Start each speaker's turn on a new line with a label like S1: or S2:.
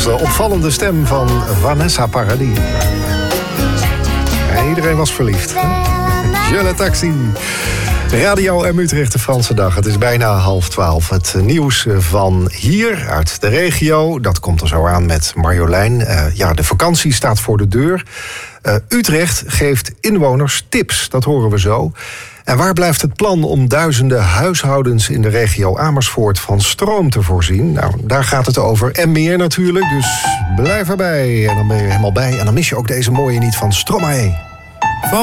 S1: De opvallende stem van Vanessa Paradis. Ja, iedereen was verliefd. Je le taxi. Radio M Utrecht, de Franse dag. Het is bijna 11:30. Het nieuws van hier, uit de regio. Dat komt er zo aan met Marjolein. De vakantie staat voor de deur. Utrecht geeft inwoners tips, dat horen we zo. En waar blijft het plan om duizenden huishoudens in de regio Amersfoort van stroom te voorzien? Nou, daar gaat het over. En meer natuurlijk, dus blijf erbij. En dan ben je helemaal bij. En dan mis je ook deze mooie niet van Stromae.